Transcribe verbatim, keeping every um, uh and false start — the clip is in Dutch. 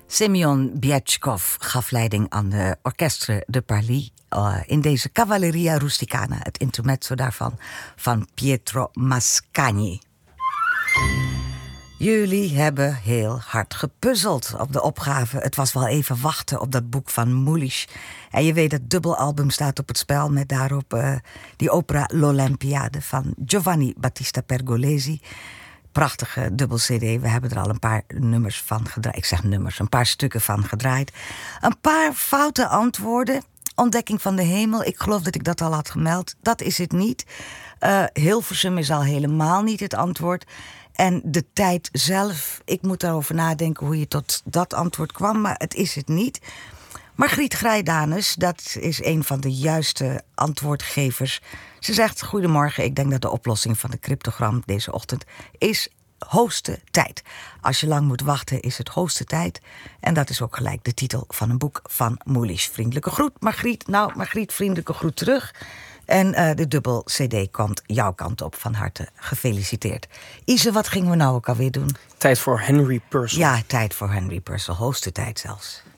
Semyon Byetchkov gaf leiding aan de Orchestre de Paris uh, in deze Cavalleria Rusticana, het intermezzo daarvan, van Pietro Mascagni. Jullie hebben heel hard gepuzzeld op de opgave. Het was wel even wachten op dat boek van Mulisch. En je weet, het dubbelalbum staat op het spel met daarop uh, die opera L'Olympiade van Giovanni Battista Pergolesi. Prachtige dubbel cd. We hebben er al een paar nummers van gedraaid. Ik zeg nummers, een paar stukken van gedraaid. Een paar foute antwoorden. Ontdekking van de hemel. Ik geloof dat ik dat al had gemeld. Dat is het niet. Uh, Hilversum is al helemaal niet het antwoord. En de tijd zelf, ik moet daarover nadenken hoe je tot dat antwoord kwam, maar het is het niet. Margriet Grijdanus, dat is een van de juiste antwoordgevers. Ze zegt, goedemorgen, ik denk dat de oplossing van de cryptogram deze ochtend is hoogste tijd. Als je lang moet wachten, is het hoogste tijd. En dat is ook gelijk de titel van een boek van Mulisch. Vriendelijke groet, Margriet. Nou, Margriet, vriendelijke groet terug. En uh, de dubbel cd komt jouw kant op. Van harte gefeliciteerd. Ise, wat gingen we nou ook alweer doen? Tijd voor Henry Purcell. Ja, tijd voor Henry Purcell. Hoogste tijd zelfs.